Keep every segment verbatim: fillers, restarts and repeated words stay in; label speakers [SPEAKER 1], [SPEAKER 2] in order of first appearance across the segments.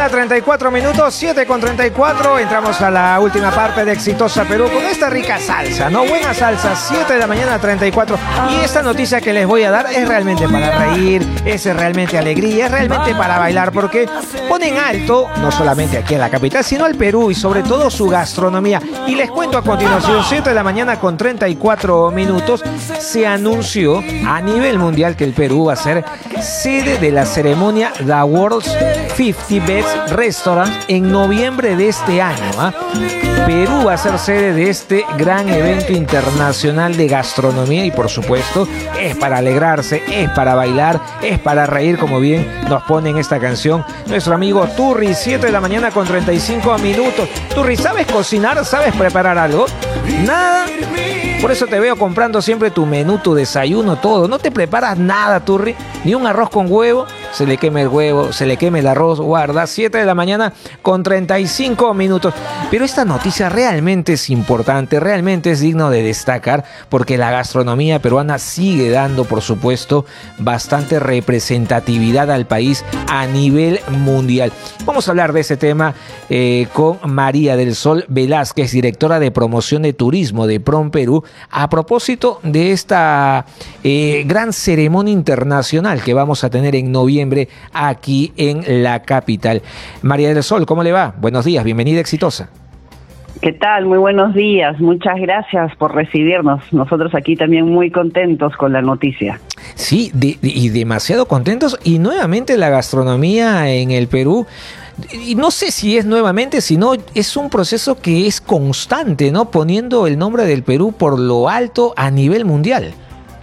[SPEAKER 1] mañana, treinta y cuatro minutos, siete con treinta y cuatro. Entramos a la última parte de Exitosa Perú con esta rica salsa, ¿no? Buena salsa, siete de la mañana, treinta y cuatro. Y esta noticia que les voy a dar es realmente para reír, es realmente alegría, es realmente para bailar, porque ponen alto, no solamente aquí en la capital, sino al Perú y sobre todo su gastronomía. Y les cuento a continuación, siete de la mañana con treinta y cuatro minutos, se anunció a nivel mundial que el Perú va a ser sede de la ceremonia The World's cincuenta Best Restaurants en noviembre de este año. ¿eh? Perú va a ser sede de este gran evento internacional de gastronomía y por supuesto es para alegrarse, es para bailar, es para reír, como bien nos pone en esta canción nuestro amigo Turri. Siete de la mañana con treinta y cinco minutos. Turri, ¿sabes cocinar? ¿Sabes preparar algo? Nada. Por eso te veo comprando siempre tu menú, tu desayuno, todo. No te preparas nada, Turri. Ni un arroz con huevo. Se le queme el huevo, se le queme el arroz. Guarda, siete de la mañana con treinta y cinco minutos. Pero esta noticia realmente es importante, realmente es digno de destacar, porque la gastronomía peruana sigue dando, por supuesto, bastante representatividad al país a nivel mundial. Vamos a hablar de ese tema eh, con María del Sol Velázquez, directora de promoción de turismo de PromPerú, a propósito de esta eh, gran ceremonia internacional que vamos a tener en noviembre aquí en la capital. María del Sol, ¿cómo le va? Buenos días, bienvenida, Exitosa.
[SPEAKER 2] ¿Qué tal? Muy buenos días, muchas gracias por recibirnos. Nosotros aquí también muy contentos con la noticia.
[SPEAKER 1] Sí, de, de, y demasiado contentos, y nuevamente la gastronomía en el Perú. Y no sé si es nuevamente, sino es un proceso que es constante, ¿no? Poniendo el nombre del Perú por lo alto a nivel mundial.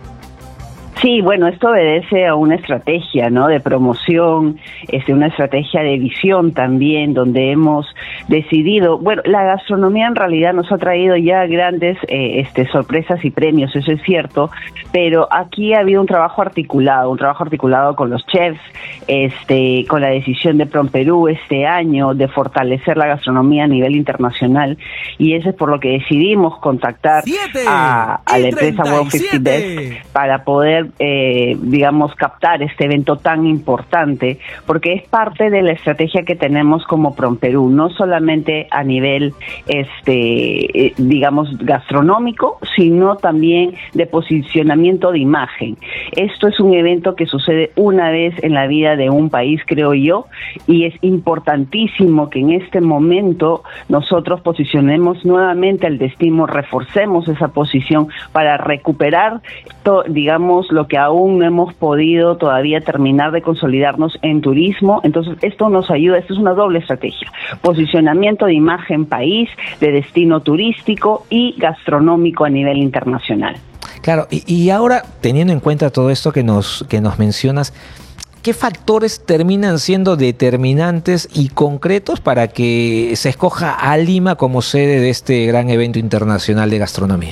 [SPEAKER 2] Sí, bueno, esto obedece a una estrategia, ¿no? De promoción, este, una estrategia de visión también, donde hemos decidido, bueno, la gastronomía en realidad nos ha traído ya grandes eh, este, sorpresas y premios, eso es cierto, pero aquí ha habido un trabajo articulado, un trabajo articulado con los chefs, este, con la decisión de PromPerú este año de fortalecer la gastronomía a nivel internacional, y eso es por lo que decidimos contactar a, a la empresa World cincuenta Best para poder Eh, digamos, captar este evento tan importante, porque es parte de la estrategia que tenemos como PromPerú, no solamente a nivel, este, eh, digamos, gastronómico, sino también de posicionamiento de imagen. Esto es un evento que sucede una vez en la vida de un país, creo yo, y es importantísimo que en este momento nosotros posicionemos nuevamente al destino, reforcemos esa posición para recuperar, to, digamos, lo que aún no hemos podido todavía terminar de consolidarnos en turismo. Entonces esto nos ayuda, esto es una doble estrategia: posicionamiento de imagen país, de destino turístico y gastronómico a nivel internacional.
[SPEAKER 1] Claro, y, y ahora, teniendo en cuenta todo esto que nos, que nos mencionas, ¿qué factores terminan siendo determinantes y concretos para que se escoja a Lima como sede de este gran evento internacional de gastronomía?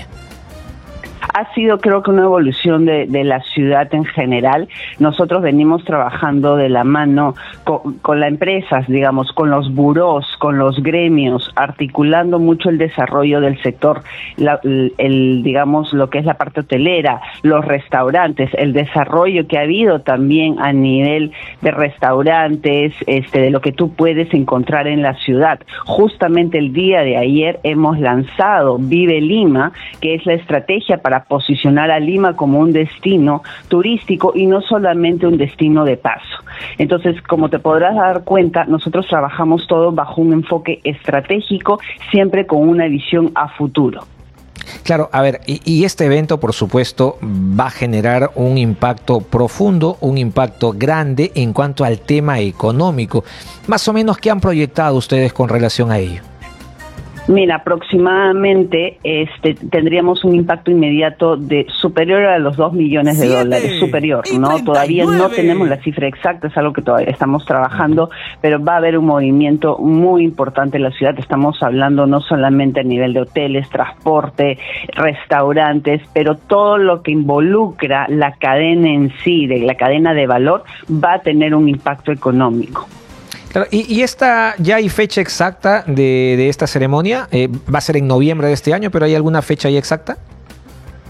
[SPEAKER 2] Ha sido, creo que, una evolución de, de la ciudad en general. Nosotros venimos trabajando de la mano con, con las empresas, digamos, con los burós, con los gremios, articulando mucho el desarrollo del sector, la, el, el, digamos, lo que es la parte hotelera, los restaurantes, el desarrollo que ha habido también a nivel de restaurantes, este, de lo que tú puedes encontrar en la ciudad. Justamente el día de ayer hemos lanzado Vive Lima, que es la estrategia para posicionar a Lima como un destino turístico y no solamente un destino de paso. Entonces, como te podrás dar cuenta, nosotros trabajamos todo bajo un enfoque estratégico, siempre con una visión a futuro.
[SPEAKER 1] Claro, a ver, y, y este evento, por supuesto, va a generar un impacto profundo, un impacto grande en cuanto al tema económico. Más o menos, ¿qué han proyectado ustedes con relación a ello?
[SPEAKER 2] Mira, aproximadamente este, tendríamos un impacto inmediato de superior a los dos millones de dólares, superior, ¿no? Todavía no tenemos la cifra exacta, es algo que todavía estamos trabajando, pero va a haber un movimiento muy importante en la ciudad. Estamos hablando no solamente a nivel de hoteles, transporte, restaurantes, pero todo lo que involucra la cadena en sí, de la cadena de valor, va a tener un impacto económico.
[SPEAKER 1] Claro, y, y esta, ya hay fecha exacta de, de esta ceremonia, eh, va a ser en noviembre de este año, pero ¿hay alguna fecha ahí exacta?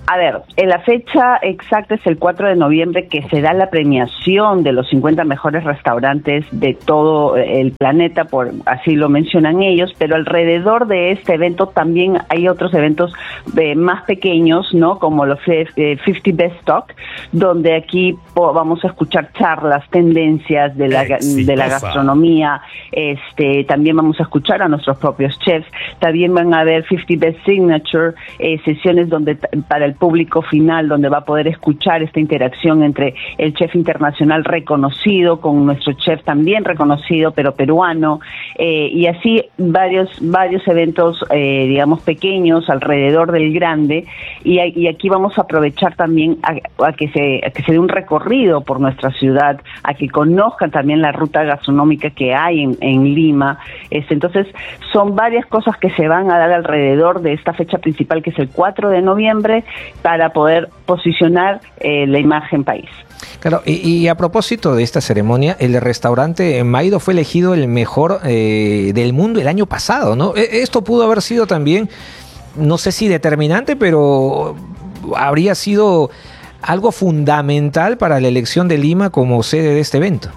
[SPEAKER 2] A ver, en la fecha exacta es el cuatro de noviembre, que se da la premiación de los cincuenta mejores restaurantes de todo el planeta, por así lo mencionan ellos, pero alrededor de este evento también hay otros eventos eh, más pequeños, ¿no? Como los eh, cincuenta Best Talk, donde aquí po, vamos a escuchar charlas, tendencias de la, de la gastronomía, este, también vamos a escuchar a nuestros propios chefs, también van a haber cincuenta Best Signature, eh, sesiones donde para el público final, donde va a poder escuchar esta interacción entre el chef internacional reconocido con nuestro chef también reconocido, pero peruano, eh, y así varios varios eventos, eh, digamos, pequeños alrededor del grande, y, y aquí vamos a aprovechar también a, a, que se, a que se dé un recorrido por nuestra ciudad, a que conozcan también la ruta gastronómica que hay en, en Lima. Este, entonces, son varias cosas que se van a dar alrededor de esta fecha principal, que es el cuatro de noviembre, para poder posicionar eh, la imagen país.
[SPEAKER 1] Claro, y, y a propósito de esta ceremonia, el restaurante Maido fue elegido el mejor eh, del mundo el año pasado, ¿no? Esto pudo haber sido también, no sé si determinante, pero habría sido algo fundamental para la elección de Lima como sede de este evento.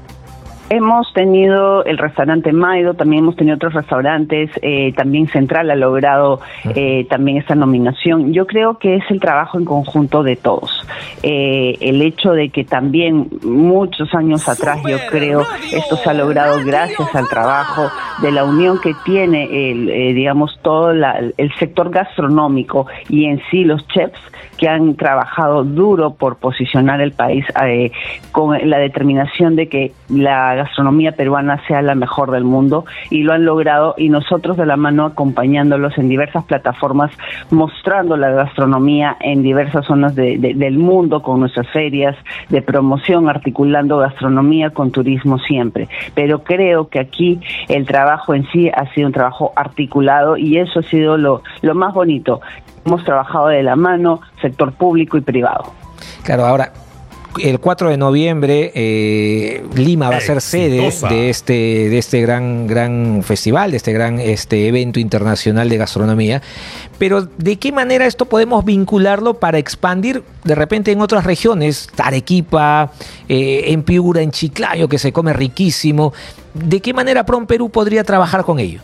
[SPEAKER 2] Hemos tenido el restaurante Maido, también hemos tenido otros restaurantes, eh, también Central ha logrado eh, también esta nominación. Yo creo que es el trabajo en conjunto de todos. Eh, el hecho de que también muchos años atrás, yo creo, esto se ha logrado gracias al trabajo de la unión que tiene el, eh, digamos, todo la, el sector gastronómico y en sí los chefs que han trabajado duro por posicionar el país eh, con la determinación de que la gastronomía peruana sea la mejor del mundo, y lo han logrado, y nosotros de la mano acompañándolos en diversas plataformas, mostrando la gastronomía en diversas zonas de, de, del mundo, con nuestras ferias de promoción, articulando gastronomía con turismo siempre. Pero creo que aquí el trabajo en sí ha sido un trabajo articulado, y eso ha sido lo, lo más bonito. Hemos trabajado de la mano, sector público y privado.
[SPEAKER 1] Claro, ahora, el cuatro de noviembre eh, Lima va a ser sede de este de este gran gran festival, de este gran este evento internacional de gastronomía. Pero ¿de qué manera esto podemos vincularlo para expandir de repente en otras regiones? Arequipa, eh, en Piura, en Chiclayo, que se come riquísimo. ¿De qué manera PROMPerú podría trabajar con ello?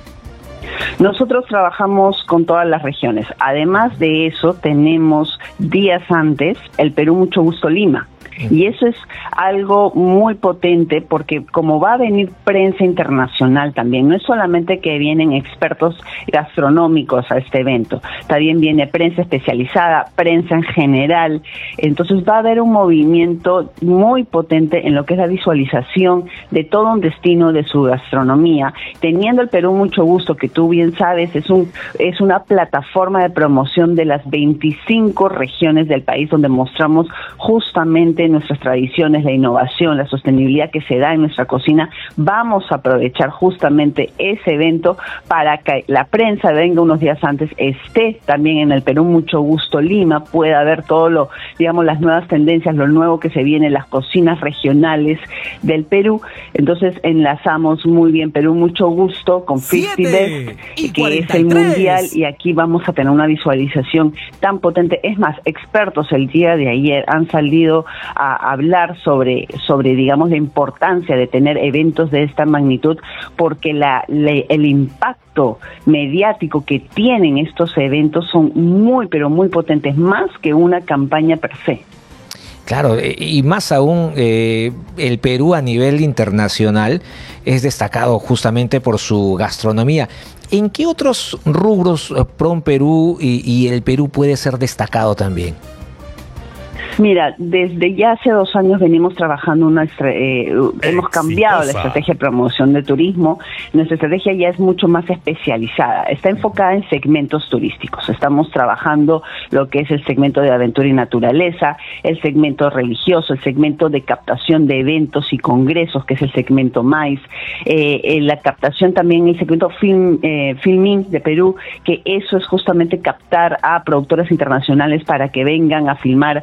[SPEAKER 2] Nosotros trabajamos con todas las regiones. Además de eso, tenemos días antes el Perú Mucho Gusto Lima. Y eso es algo muy potente, porque como va a venir prensa internacional también, no es solamente que vienen expertos gastronómicos a este evento, también viene prensa especializada, prensa en general. Entonces va a haber un movimiento muy potente en lo que es la visualización de todo un destino de su gastronomía, teniendo el Perú Mucho Gusto, que tú bien sabes, es un es una plataforma de promoción de las veinticinco regiones del país, donde mostramos justamente nuestras tradiciones, la innovación, la sostenibilidad que se da en nuestra cocina. Vamos a aprovechar justamente ese evento para que la prensa venga unos días antes, esté también en el Perú Mucho Gusto Lima, pueda ver todo lo, digamos, las nuevas tendencias, lo nuevo que se viene, las cocinas regionales del Perú. Entonces enlazamos muy bien Perú Mucho Gusto con cincuenta Best, que es el mundial, y aquí vamos a tener una visualización tan potente. Es más, expertos el día de ayer han salido a hablar sobre, sobre digamos, la importancia de tener eventos de esta magnitud, porque la, la, el impacto mediático que tienen estos eventos son muy, pero muy potentes, más que una campaña per se.
[SPEAKER 1] Claro, y más aún, eh, el Perú a nivel internacional es destacado justamente por su gastronomía. ¿En qué otros rubros PROMPerú y, y el Perú puede ser destacado también?
[SPEAKER 2] Mira, desde ya hace dos años venimos trabajando una eh, hemos cambiado la estrategia de promoción de turismo. Nuestra estrategia ya es mucho más especializada, está enfocada en segmentos turísticos. Estamos trabajando lo que es el segmento de aventura y naturaleza, el segmento religioso, el segmento de captación de eventos y congresos, que es el segmento MAIS, eh, eh, la captación también, el segmento film, eh, Filming de Perú, que eso es justamente captar a productores internacionales para que vengan a filmar aquí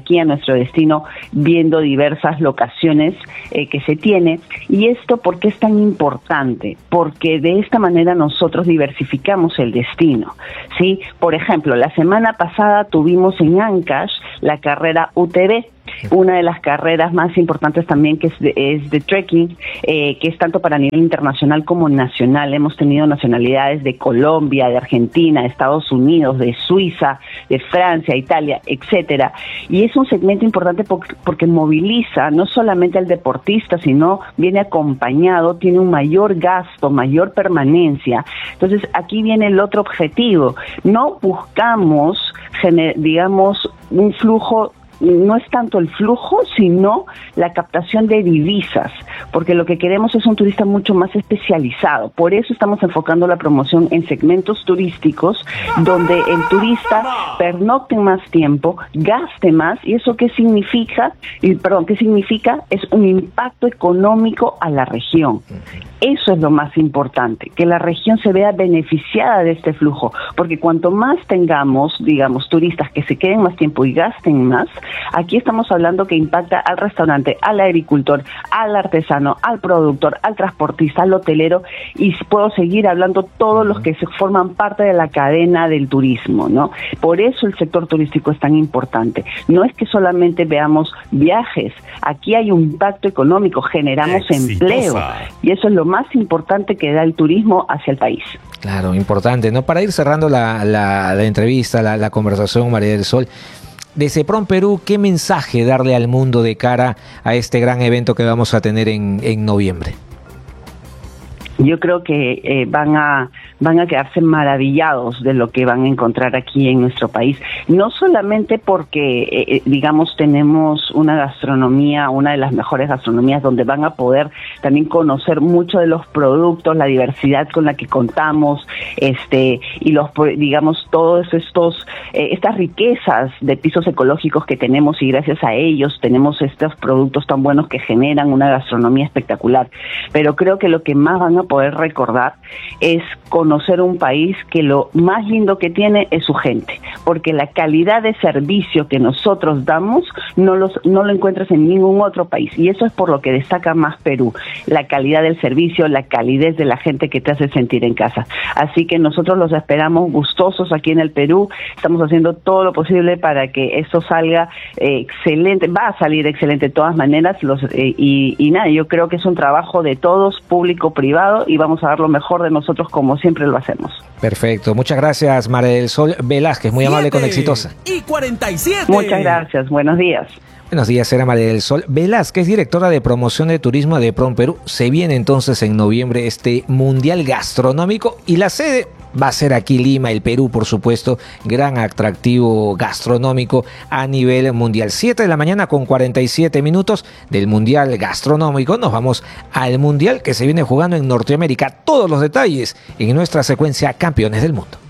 [SPEAKER 2] aquí a nuestro destino, viendo diversas locaciones eh, que se tiene. Y esto, ¿por qué es tan importante? Porque de esta manera nosotros diversificamos el destino, ¿sí? Por ejemplo, la semana pasada tuvimos en Ancash la carrera U T V, una de las carreras más importantes también, que es de, es de trekking, eh, que es tanto para nivel internacional como nacional. Hemos tenido nacionalidades de Colombia, de Argentina, de Estados Unidos, de Suiza, de Francia, Italia, etcétera. Y es un segmento importante porque, porque moviliza no solamente al deportista, sino viene acompañado, tiene un mayor gasto, mayor permanencia. Entonces, aquí viene el otro objetivo. No buscamos, gener- digamos, un flujo. No es tanto el flujo, sino la captación de divisas, porque lo que queremos es un turista mucho más especializado. Por eso estamos enfocando la promoción en segmentos turísticos, donde el turista pernocte más tiempo, gaste más, y eso qué significa, y, perdón, qué significa, es un impacto económico a la región. Eso es lo más importante, que la región se vea beneficiada de este flujo, porque cuanto más tengamos, digamos, turistas que se queden más tiempo y gasten más, aquí estamos hablando que impacta al restaurante, al agricultor, al artesano, al productor, al transportista, al hotelero, y puedo seguir hablando todos los que se forman parte de la cadena del turismo, ¿no? Por eso el sector turístico es tan importante. No es que solamente veamos viajes, aquí hay un impacto económico, generamos Exitosa. empleo, y eso es lo más importante que da el turismo hacia el país.
[SPEAKER 1] Claro, importante, ¿no? Para ir cerrando la, la, la entrevista, la, la conversación, María del Sol, de CEPROM Perú, ¿qué mensaje darle al mundo de cara a este gran evento que vamos a tener en, en noviembre?
[SPEAKER 2] Yo creo que eh, van a van a quedarse maravillados de lo que van a encontrar aquí en nuestro país. No solamente porque, eh, digamos, tenemos una gastronomía, una de las mejores gastronomías, donde van a poder también conocer mucho de los productos, la diversidad con la que contamos, este y los, digamos, todos estos eh, estas riquezas de pisos ecológicos que tenemos, y gracias a ellos tenemos estos productos tan buenos que generan una gastronomía espectacular. Pero creo que lo que más van a poder recordar es conocer un país que lo más lindo que tiene es su gente, porque la calidad de servicio que nosotros damos no los no lo encuentras en ningún otro país, y eso es por lo que destaca más Perú, la calidad del servicio, la calidez de la gente que te hace sentir en casa. Así que nosotros los esperamos gustosos aquí en el Perú. Estamos haciendo todo lo posible para que esto salga eh, excelente, va a salir excelente de todas maneras, los eh, y, y nada, yo creo que es un trabajo de todos, público, privado, y vamos a dar lo mejor de nosotros como siempre lo hacemos.
[SPEAKER 1] Perfecto, muchas gracias, María del Sol Velázquez, muy amable con Exitosa.
[SPEAKER 3] Y cuarenta y siete.
[SPEAKER 2] Muchas gracias, buenos días.
[SPEAKER 1] Buenos días, era María del Sol Velázquez, directora de promoción de turismo de CEPROM Perú. Se viene entonces en noviembre este Mundial Gastronómico y la sede va a ser aquí Lima, el Perú, por supuesto, gran atractivo gastronómico a nivel mundial. siete de la mañana con cuarenta y siete minutos del Mundial Gastronómico. Nos vamos al Mundial que se viene jugando en Norteamérica. Todos los detalles en nuestra secuencia Campeones del Mundo.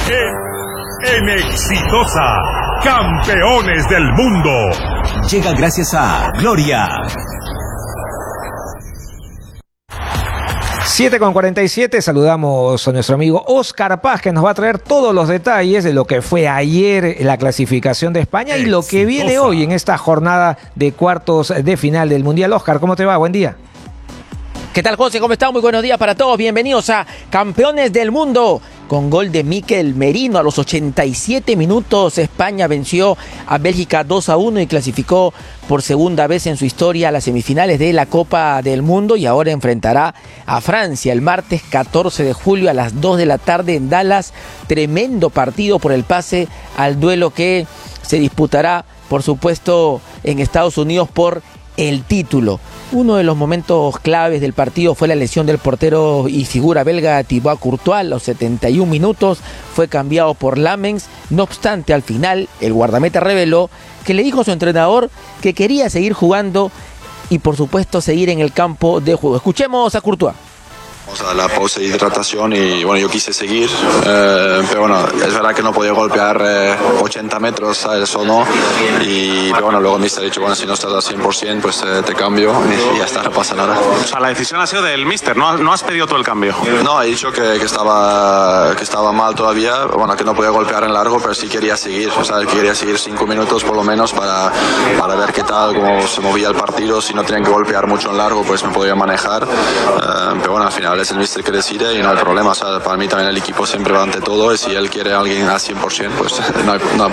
[SPEAKER 4] En, en Exitosa, Campeones del Mundo.
[SPEAKER 3] Llega gracias a Gloria.
[SPEAKER 1] siete con cuarenta y siete, saludamos a nuestro amigo Oscar Paz, que nos va a traer todos los detalles de lo que fue ayer la clasificación de España y lo que viene hoy en esta jornada de cuartos de final del Mundial. Oscar, ¿cómo te va? Buen día.
[SPEAKER 5] ¿Qué tal, José? ¿Cómo están? Muy buenos días para todos. Bienvenidos a Campeones del Mundo. Con gol de Mikel Merino a los ochenta y siete minutos, España venció a Bélgica dos a uno y clasificó por segunda vez en su historia a las semifinales de la Copa del Mundo, y ahora enfrentará a Francia el martes catorce de julio a las dos de la tarde en Dallas. Tremendo partido por el pase al duelo que se disputará, por supuesto, en Estados Unidos por el título. Uno de los momentos claves del partido fue la lesión del portero y figura belga Thibaut Courtois. A los setenta y un minutos fue cambiado por Lamens. No obstante, al final el guardameta reveló que le dijo a su entrenador que quería seguir jugando y, por supuesto, seguir en el campo de juego. Escuchemos a Courtois.
[SPEAKER 6] A la pausa de hidratación y bueno, yo quise seguir, eh, pero bueno, es verdad que no podía golpear eh, ochenta metros, eso no, y pero bueno, luego el míster ha dicho, bueno, si no estás al cien por ciento, pues eh, te cambio y, y ya está, no pasa nada.
[SPEAKER 7] O sea, la decisión ha sido del míster, ¿no? ¿No has pedido todo el cambio?
[SPEAKER 6] No, he dicho que, que, estaba, que estaba mal todavía, bueno, que no podía golpear en largo, pero sí quería seguir, o sea, quería seguir cinco minutos por lo menos para, para ver qué tal, cómo se movía el partido, si no tenían que golpear mucho en largo, pues me podía manejar, eh, pero bueno, al final es el míster que decide y no hay problema, o sea, para mí también el equipo siempre va ante todo y si él quiere a alguien al cien por ciento, pues no hay, no hay...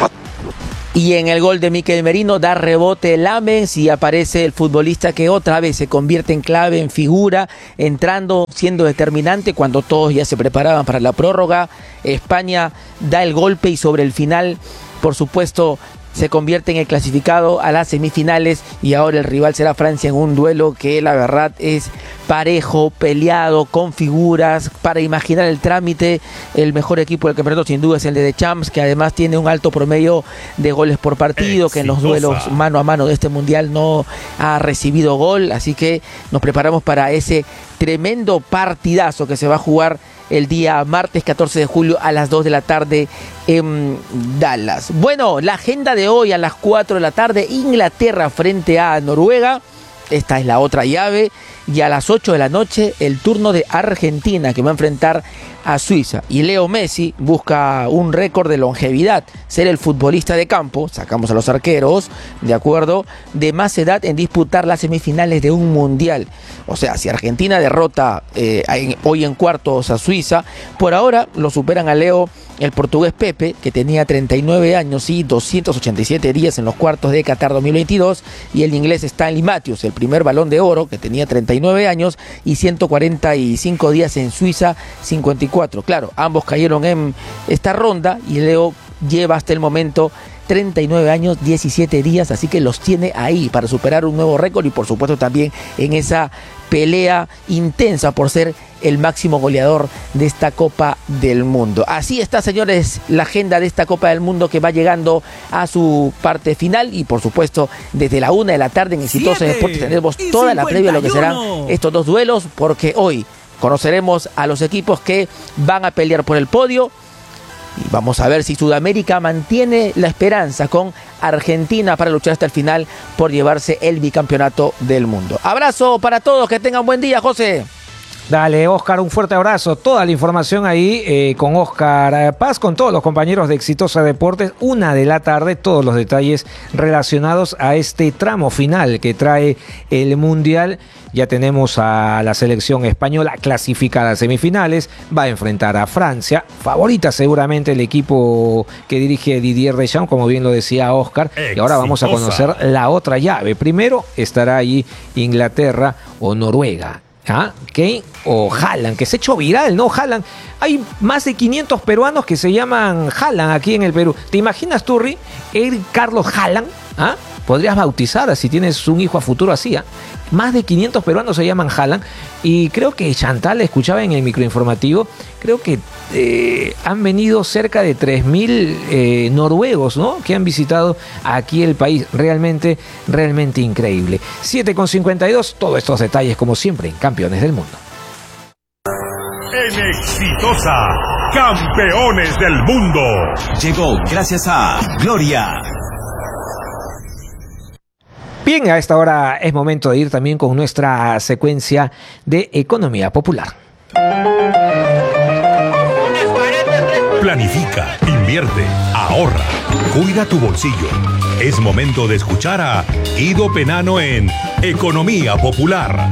[SPEAKER 5] Y en el gol de Mikel Merino da rebote Lammens y aparece el futbolista que otra vez se convierte en clave, en figura, entrando, siendo determinante cuando todos ya se preparaban para la prórroga. España da el golpe y sobre el final, por supuesto, se convierte en el clasificado a las semifinales y ahora el rival será Francia en un duelo que la verdad es parejo, peleado, con figuras. Para imaginar el trámite, el mejor equipo del campeonato sin duda es el de Deschamps, que además tiene un alto promedio de goles por partido, que en los duelos mano a mano de este mundial no ha recibido gol, así que nos preparamos para ese tremendo partidazo que se va a jugar el día martes catorce de julio a las dos de la tarde en Dallas. Bueno, la agenda de hoy a las cuatro de la tarde, Inglaterra frente a Noruega. Esta es la otra llave. Y a las ocho de la noche el turno de Argentina, que va a enfrentar a Suiza. Y Leo Messi busca un récord de longevidad, ser el futbolista de campo, sacamos a los arqueros, de acuerdo, de más edad en disputar las semifinales de un mundial. O sea, si Argentina derrota eh, en, hoy en cuartos a Suiza, por ahora lo superan a Leo el portugués Pepe, que tenía treinta y nueve años y doscientos ochenta y siete días en los cuartos de Qatar dos mil veintidós, y el inglés Stanley Matthews, el primer Balón de Oro, que tenía treinta y nueve años y ciento cuarenta y cinco días en Suiza cincuenta y cuatro. Claro, ambos cayeron en esta ronda y Leo lleva hasta el momento treinta y nueve años, diecisiete días, así que los tiene ahí para superar un nuevo récord y por supuesto también en esa pelea intensa por ser el máximo goleador de esta Copa del Mundo. Así está, señores, la agenda de esta Copa del Mundo que va llegando a su parte final y por supuesto desde la una de la tarde en Exitosa Deportes tenemos toda la previa a lo que serán estos dos duelos, porque hoy conoceremos a los equipos que van a pelear por el podio. Y vamos a ver si Sudamérica mantiene la esperanza con Argentina para luchar hasta el final por llevarse el bicampeonato del mundo. Abrazo para todos, que tengan buen día, José.
[SPEAKER 1] Dale, Oscar, un fuerte abrazo. Toda la información ahí eh, con Oscar Paz, con todos los compañeros de Exitosa Deportes. Una de la tarde, todos los detalles relacionados a este tramo final que trae el Mundial. Ya tenemos a la selección española clasificada a semifinales. Va a enfrentar a Francia. Favorita seguramente el equipo que dirige Didier Deschamps, como bien lo decía Oscar. Y ahora vamos a conocer la otra llave. Primero estará allí Inglaterra o Noruega. ¿Ah? Kane o Haaland, que se ha hecho viral, ¿no? Haaland. Hay más de quinientos peruanos que se llaman Haaland aquí en el Perú. ¿Te imaginas, Turri? El Carlos Haaland, ¿ah? Podrías bautizar si tienes un hijo a futuro así, ¿ah? Más de quinientos peruanos se llaman Haaland. Y creo que Chantal, escuchaba en el microinformativo, creo que eh, han venido cerca de tres mil eh, noruegos, ¿no? Que han visitado aquí el país. Realmente, realmente increíble. siete con cincuenta y dos, todos estos detalles como siempre en Campeones del Mundo.
[SPEAKER 4] En Exitosa, Campeones del Mundo.
[SPEAKER 3] Llegó gracias a Gloria.
[SPEAKER 1] Bien, a esta hora es momento de ir también con nuestra secuencia de economía popular.
[SPEAKER 4] Planifica, invierte, ahorra, cuida tu bolsillo. Es momento de escuchar a Guido Penano en Economía Popular.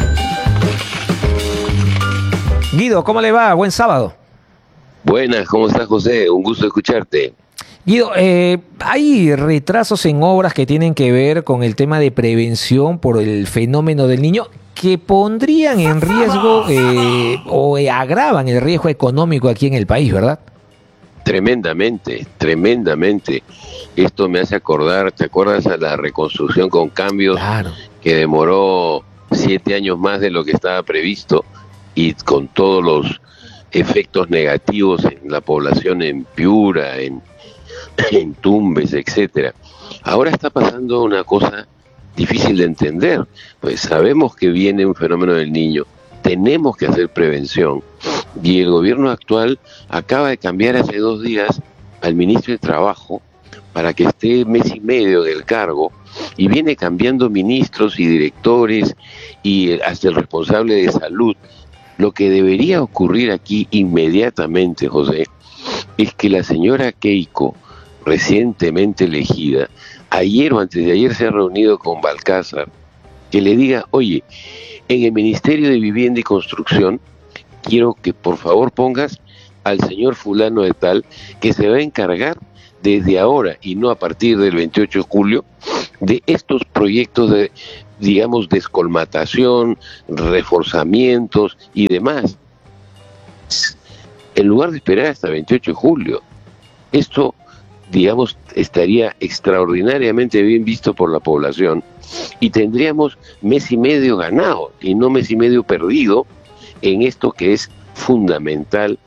[SPEAKER 1] Guido, ¿cómo le va? Buen sábado.
[SPEAKER 8] Buenas, ¿cómo estás, José? Un gusto escucharte.
[SPEAKER 1] Guido, eh, hay retrasos en obras que tienen que ver con el tema de prevención por el fenómeno del Niño que pondrían en riesgo eh, o agravan el riesgo económico aquí en el país, ¿verdad?
[SPEAKER 8] Tremendamente, tremendamente. Esto me hace acordar, ¿te acuerdas a la reconstrucción con cambios?
[SPEAKER 1] Claro.
[SPEAKER 8] Que demoró siete años más de lo que estaba previsto y con todos los efectos negativos en la población en Piura, en en Tumbes, etcétera. Ahora está pasando una cosa difícil de entender, pues sabemos que viene un fenómeno del Niño, tenemos que hacer prevención. Y el gobierno actual acaba de cambiar hace dos días al ministro de Trabajo para que esté mes y medio del cargo, y viene cambiando ministros y directores y hasta el responsable de salud. Lo que debería ocurrir aquí inmediatamente, José, es que la señora Keiko, recientemente elegida, ayer o antes de ayer se ha reunido con Balcázar, que le diga, oye, en el Ministerio de Vivienda y Construcción, quiero que por favor pongas al señor fulano de tal, que se va a encargar desde ahora y no a partir del veintiocho de julio, de estos proyectos de, digamos, descolmatación, reforzamientos y demás. En lugar de esperar hasta el veintiocho de julio, esto, digamos, estaría extraordinariamente bien visto por la población y tendríamos mes y medio ganado y no mes y medio perdido en esto que es fundamental,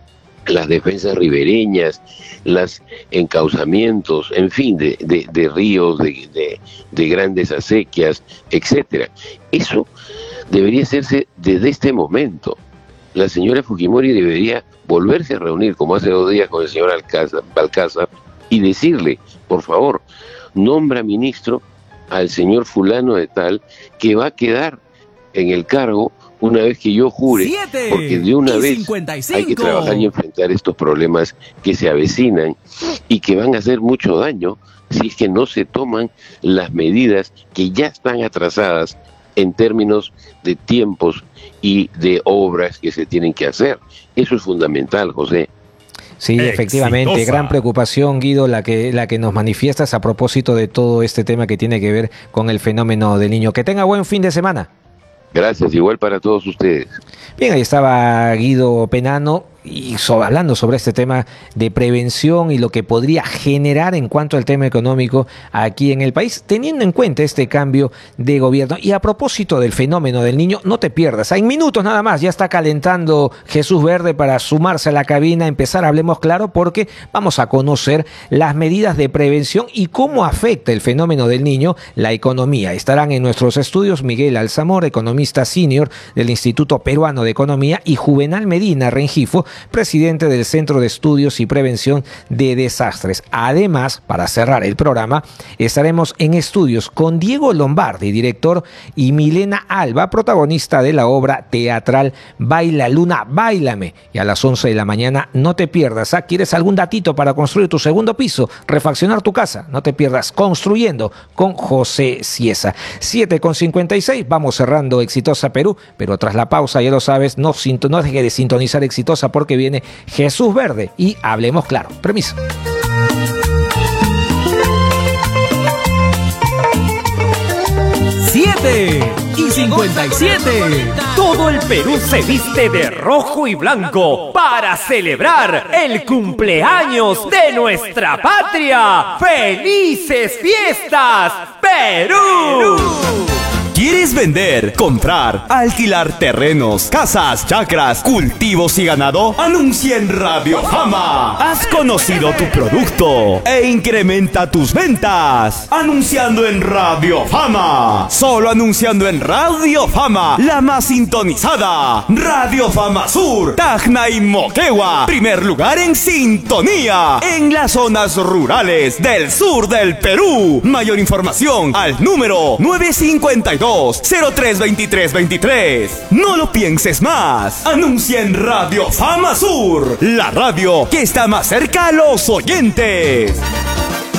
[SPEAKER 8] las defensas ribereñas, los encauzamientos, en fin, de, de, de ríos, de, de, de grandes acequias, etcétera. Eso debería hacerse desde este momento. La señora Fujimori debería volverse a reunir, como hace dos días, con el señor Alcázar, Balcázar, y decirle, por favor, nombra ministro al señor fulano de tal, que va a quedar en el cargo una vez que yo jure, Siete porque de una vez cincuenta y cinco hay que trabajar y enfrentar estos problemas que se avecinan y que van a hacer mucho daño si es que no se toman las medidas que ya están atrasadas en términos de tiempos y de obras que se tienen que hacer. Eso es fundamental, José.
[SPEAKER 1] Sí, efectivamente, exitosa. Gran preocupación, Guido, la que, la que nos manifiestas a propósito de todo este tema que tiene que ver con el fenómeno del Niño. Que tenga buen fin de semana.
[SPEAKER 8] Gracias, igual para todos ustedes.
[SPEAKER 1] Bien, ahí estaba Guido Penano y so, hablando sobre este tema de prevención y lo que podría generar en cuanto al tema económico aquí en el país, teniendo en cuenta este cambio de gobierno. Y a propósito del fenómeno del Niño, no te pierdas, en minutos nada más ya está calentando Jesús Verde para sumarse a la cabina, empezar Hablemos Claro, porque vamos a conocer las medidas de prevención y cómo afecta el fenómeno del Niño la economía. Estarán en nuestros estudios Miguel Alzamora, economista senior del Instituto Peruano de Economía, y Juvenal Medina Rengifo, presidente del Centro de Estudios y Prevención de Desastres. Además, para cerrar el programa, estaremos en estudios con Diego Lombardi, director, y Milena Alba, protagonista de la obra teatral Baila Luna, Báilame. Y a las once de la mañana, no te pierdas, ¿ah? ¿Quieres algún datito para construir tu segundo piso, refaccionar tu casa? No te pierdas Construyendo con José Ciesa. siete con cincuenta y seis, vamos cerrando Exitosa Perú, pero tras la pausa, ya lo sabes, no, no deje de sintonizar Exitosa porque que viene Jesús Verde y Hablemos Claro. Permiso.
[SPEAKER 9] siete y cincuenta y siete. Todo el Perú se viste de rojo y blanco para celebrar el cumpleaños de nuestra patria. ¡Felices fiestas, Perú! Perú.
[SPEAKER 3] ¿Quieres vender, comprar, alquilar terrenos, casas, chacras, cultivos y ganado? Anuncia en Radio Fama. Has conocido tu producto e incrementa tus ventas anunciando en Radio Fama. Solo anunciando en Radio Fama, la más sintonizada. Radio Fama Sur, Tacna y Moquegua. Primer lugar en sintonía en las zonas rurales del sur del Perú. Mayor información al número nueve cinco dos cero tres veintitrés veintitrés. No lo pienses más. Anuncia en Radio Fama Sur, la radio que está más cerca a los oyentes.